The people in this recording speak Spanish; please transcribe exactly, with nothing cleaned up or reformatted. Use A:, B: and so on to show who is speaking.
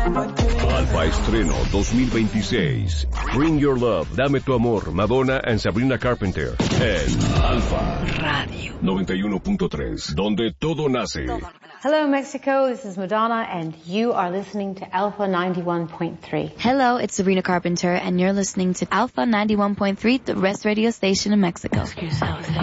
A: Alfa Estreno dos mil veintiséis. Bring Your Love, Dame Tu Amor, Madonna and Sabrina Carpenter. En Alfa Radio noventa y uno punto tres, donde todo nace.
B: Hello, Mexico. This is Madonna, and you are listening to Alpha ninety-one point three.
C: Hello, it's Sabrina Carpenter, and you're listening to Alpha ninety-one point three, the best radio station in Mexico.